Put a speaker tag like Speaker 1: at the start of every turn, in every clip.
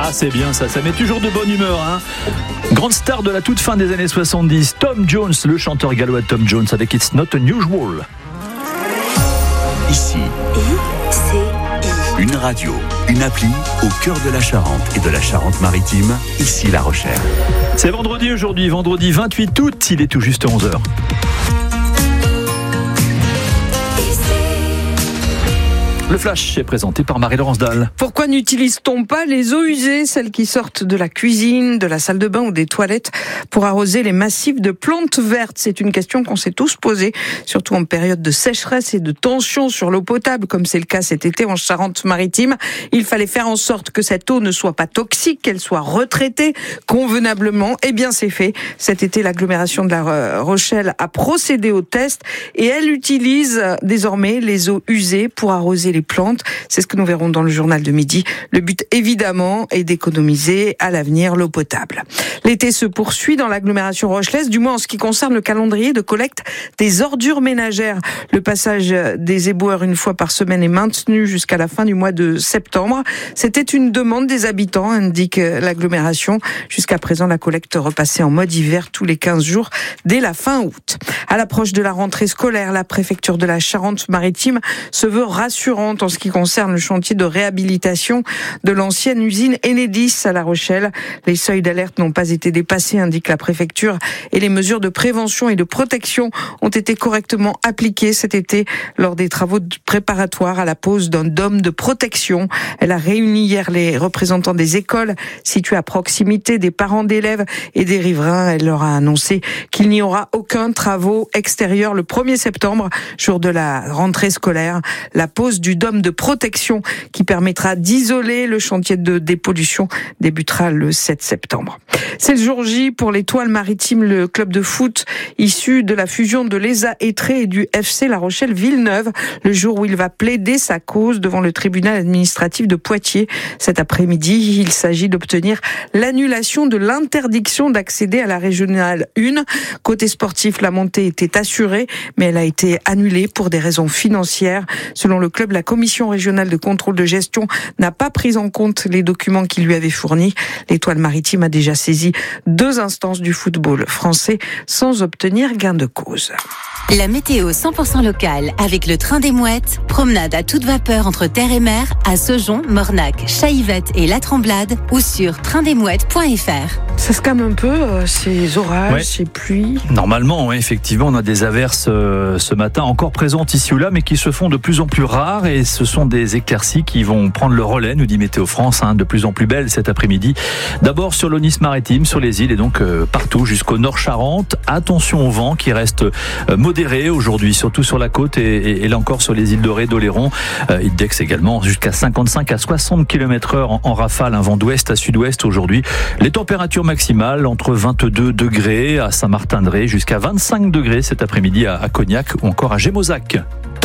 Speaker 1: Ah, c'est bien ça met toujours de bonne humeur. Grande star de la toute fin des années 70, Tom Jones, le chanteur gallois Tom Jones avec It's Not Unusual.
Speaker 2: Ici, une radio, une appli au cœur de la Charente et de la Charente-Maritime, ici La Rochelle.
Speaker 1: C'est vendredi aujourd'hui, vendredi 28 août, il est tout juste 11h. Le Flash est présenté par Marie-Laurence Dalle.
Speaker 3: Pourquoi n'utilise-t-on pas les eaux usées, celles qui sortent de la cuisine, de la salle de bain ou des toilettes, pour arroser les massifs de plantes vertes ? C'est une question qu'on s'est tous posée, surtout en période de sécheresse et de tension sur l'eau potable, comme c'est le cas cet été en Charente-Maritime. Il fallait faire en sorte que cette eau ne soit pas toxique, qu'elle soit retraitée convenablement. Eh bien, c'est fait. Cet été, l'agglomération de La Rochelle a procédé au test et elle utilise désormais les eaux usées pour arroser les plantes. C'est ce que nous verrons dans le journal de midi. Le but, évidemment, est d'économiser à l'avenir l'eau potable. L'été se poursuit dans l'agglomération rochelaise, du moins en ce qui concerne le calendrier de collecte des ordures ménagères. Le passage des éboueurs une fois par semaine est maintenu jusqu'à la fin du mois de septembre. C'était une demande des habitants, indique l'agglomération. Jusqu'à présent, la collecte repassait en mode hiver tous les 15 jours dès la fin août. À l'approche de la rentrée scolaire, la préfecture de la Charente-Maritime se veut rassurante en ce qui concerne le chantier de réhabilitation de l'ancienne usine Enedis à La Rochelle. Les seuils d'alerte n'ont pas été dépassés, indique la préfecture, et les mesures de prévention et de protection ont été correctement appliquées cet été lors des travaux préparatoires à la pose d'un dôme de protection. Elle a réuni hier les représentants des écoles situées à proximité, des parents d'élèves et des riverains. Elle leur a annoncé qu'il n'y aura aucun travaux extérieurs le 1er septembre, jour de la rentrée scolaire. La pose du dôme de protection qui permettra d'isoler le chantier de dépollution débutera le 7 septembre. C'est le jour J pour l'Étoile Maritime, le club de foot issu de la fusion de l'ESA Étré et du FC La Rochelle Villeneuve, le jour où il va plaider sa cause devant le tribunal administratif de Poitiers. Cet après-midi, il s'agit d'obtenir l'annulation de l'interdiction d'accéder à la régionale 1. Côté sportif, la montée était assurée, mais elle a été annulée pour des raisons financières. Selon le club, la commission régionale de contrôle de gestion n'a pas pris en compte les documents qu'il lui avait fournis. L'Étoile Maritime a déjà saisi 2 instances du football français sans obtenir gain de cause.
Speaker 4: La météo 100% locale avec le train des Mouettes. Promenade à toute vapeur entre terre et mer à Saujon, Mornac, Chaillevette et La Tremblade ou sur traindesmouettes.fr.
Speaker 3: Ça se calme un peu, ces orages, ces pluies.
Speaker 1: Normalement, effectivement, on a des averses ce matin encore présentes ici ou là, mais qui se font de plus en plus rares et ce sont des éclaircies qui vont prendre le relais, nous dit Météo France, de plus en plus belles cet après-midi. D'abord sur l'Aunis-Maritime, sur les îles et donc partout jusqu'au Nord Charente. Attention au vent qui reste modéré aujourd'hui, surtout sur la côte et là encore sur les îles de Ré, d'Oléron. Index également jusqu'à 55 à 60 km/h en rafale, un vent d'ouest à sud-ouest aujourd'hui. Les températures maximales entre 22 degrés à Saint-Martin-de-Ré jusqu'à 25 degrés cet après-midi à Cognac ou encore à Gémozac.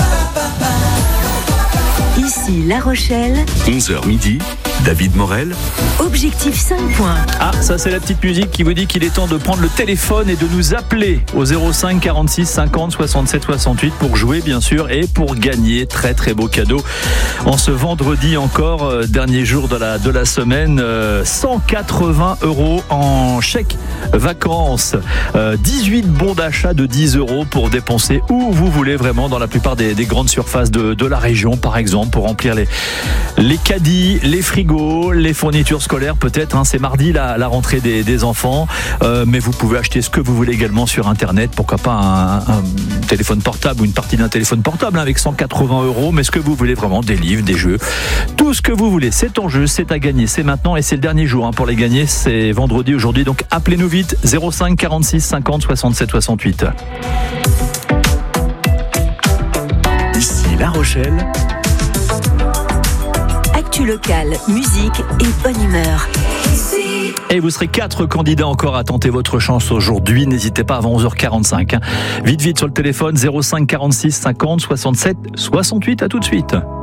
Speaker 4: Ici La Rochelle.
Speaker 2: 11h midi, David Morel.
Speaker 4: Objectif 5 points.
Speaker 1: Ah, ça c'est la petite musique qui vous dit qu'il est temps de prendre le téléphone et de nous appeler au 05 46 50 67 68 pour jouer bien sûr et pour gagner très très beau cadeau. En ce vendredi encore, dernier jour de la semaine, 180 € en chèque vacances, 18 bons d'achat de 10 € pour dépenser où vous voulez vraiment dans la plupart des grandes surfaces de la région par exemple pour remplir les caddies, les frigos, les fournitures scolaires peut-être, c'est mardi la rentrée des enfants, mais vous pouvez acheter ce que vous voulez également sur internet, pourquoi pas un téléphone portable ou une partie d'un téléphone portable avec 180 €, mais ce que vous voulez vraiment, des livres, des jeux, tout ce que vous voulez, c'est en jeu, c'est à gagner, c'est maintenant et c'est le dernier jour pour les gagner, c'est vendredi aujourd'hui, donc appelez-nous vite 05 46 50 67 68.
Speaker 2: Ici La Rochelle.
Speaker 4: Actu locale, musique et bonne humeur.
Speaker 1: Et vous serez 4 candidats encore à tenter votre chance aujourd'hui. N'hésitez pas avant 11h45. Vite sur le téléphone 05 46 50 67 68. À tout de suite.